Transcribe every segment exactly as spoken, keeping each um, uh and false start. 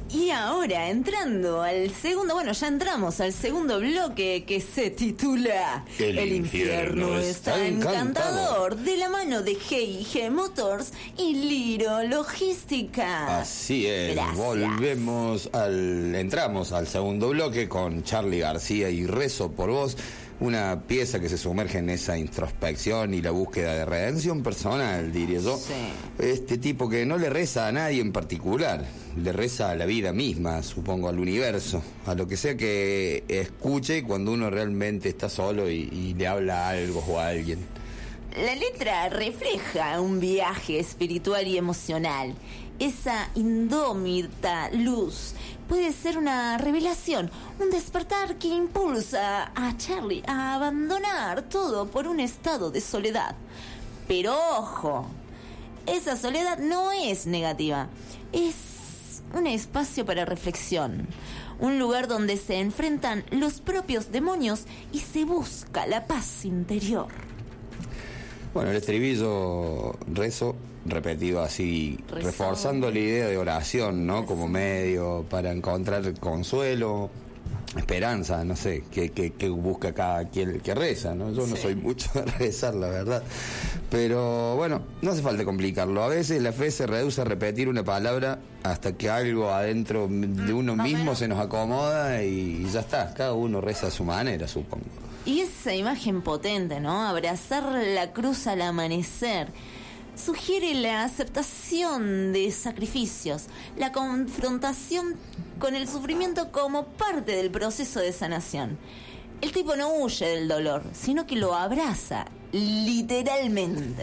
Y ahora, entrando al segundo, bueno, ya entramos al segundo bloque que se titula El, El infierno, infierno está está encantador, encantador, de la mano de G y G Motors y Liro Logística. Así es, Gracias. volvemos al, entramos al segundo bloque con Charly García y Rezo por Vos, una pieza que se sumerge en esa introspección y la búsqueda de redención personal, diría yo. Sí. Este tipo que no le reza a nadie en particular, le reza a la vida misma, supongo, al universo, a lo que sea que escuche cuando uno realmente está solo y, y le habla a algo o a alguien. La letra refleja un viaje espiritual y emocional. Esa indómita luz puede ser una revelación, un despertar que impulsa a Charly a abandonar todo por un estado de soledad. Pero ojo, esa soledad no es negativa, es un espacio para reflexión, un lugar donde se enfrentan los propios demonios y se busca la paz interior. Bueno, el estribillo Rezo, repetido así, Rezo. reforzando la idea de oración, ¿no? Rezo. Como medio para encontrar consuelo, esperanza, no sé, que, que, que busca cada quien que reza, ¿no? Yo no Sí. soy mucho de rezar, la verdad. Pero bueno, no hace falta complicarlo. A veces la fe se reduce a repetir una palabra hasta que algo adentro de uno más o mismo menos. se nos acomoda y ya está. Cada uno reza a su manera, supongo. Y esa imagen potente, ¿no? Abrazar la cruz al amanecer sugiere la aceptación de sacrificios, la confrontación con el sufrimiento como parte del proceso de sanación. El tipo no huye del dolor, sino que lo abraza, literalmente.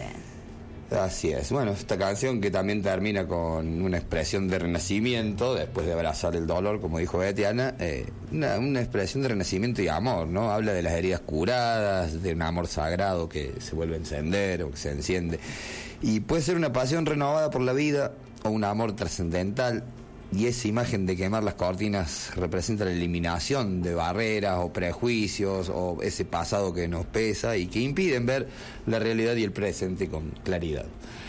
Así es. Bueno, esta canción que también termina con una expresión de renacimiento, después de abrazar el dolor, como dijo Betiana, eh, una, una expresión de renacimiento y amor, ¿no? Habla de las heridas curadas, de un amor sagrado que se vuelve a encender o que se enciende. Y puede ser una pasión renovada por la vida o un amor trascendental. Y esa imagen de quemar las cortinas representa la eliminación de barreras o prejuicios o ese pasado que nos pesa y que impiden ver la realidad y el presente con claridad.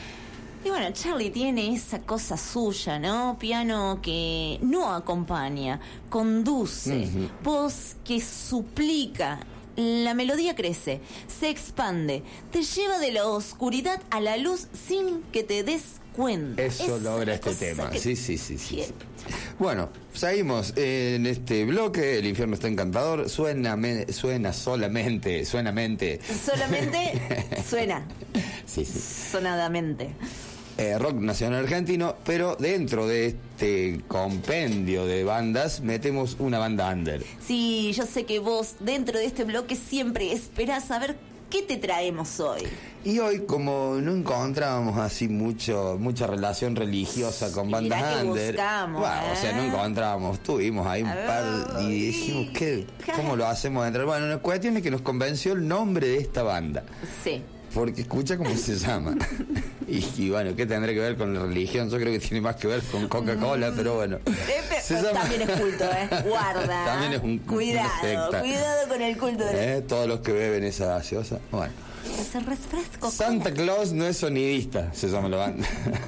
Y bueno, Charly tiene esa cosa suya, ¿no? Piano que no acompaña, conduce, Ujú. voz que suplica. La melodía crece, se expande, te lleva de la oscuridad a la luz sin que te des cuenta. Eso Esa logra es la este cosa tema. que Sí, sí, sí, sí, quiero. sí. Bueno, seguimos en este bloque. El infierno está encantador. Suena, me- suena solamente, suena mente. Solamente suena, Sí, sí. sonadamente. Eh, rock nacional argentino, pero dentro de este compendio de bandas metemos una banda under. Sí, yo sé que vos dentro de este bloque siempre esperás saber qué te traemos hoy. Y hoy, como no encontrábamos así mucho mucha relación religiosa con Y bandas mirá que under, buscamos, bueno, o sea, no ¿eh? encontramos, tuvimos ahí un A ver, par y dijimos, ¿qué, ¿qué? ¿cómo lo hacemos entrar? Bueno, la cuestión es que nos convenció el nombre de esta banda, Sí. porque escucha cómo se llama. Y, y bueno, ¿qué tendrá que ver con la religión? Yo creo que tiene más que ver con Coca-Cola, pero bueno. Eh, Se pe- llama- También es culto, ¿eh? Guarda. También es un- Cuidado, una secta. cuidado con el culto de ¿Eh? Todos los que beben esa gaseosa. Bueno. ese refresco. Santa Claus no es sonidista, se llama la banda.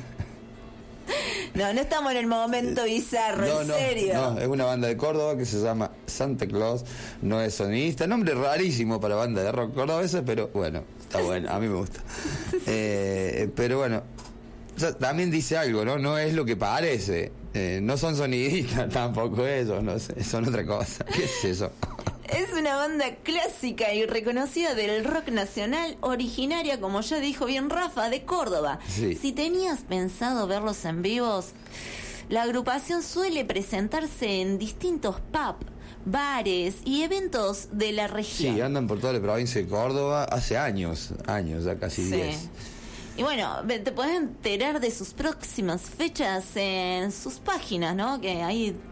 No, no estamos en el momento bizarro, No, en no, serio. no, es una banda de Córdoba que se llama Santa Claus, no es sonidista. Nombre rarísimo para banda de rock cordobesa, pero bueno, está bueno, a mí me gusta. Eh, pero bueno, ya también dice algo, ¿no? No es lo que parece. Eh, no son sonidistas tampoco ellos, no sé, son otra cosa. ¿Qué es eso? Es una banda clásica y reconocida del rock nacional, originaria, como ya dijo bien Rafa, de Córdoba. Sí. Si tenías pensado verlos en vivos, la agrupación suele presentarse en distintos pubs, bares y eventos de la región. Sí, andan por toda la provincia de Córdoba hace años, años, ya casi Sí. diez. Y bueno, ve- te podés enterar de sus próximas fechas en sus páginas, ¿no? Que ahí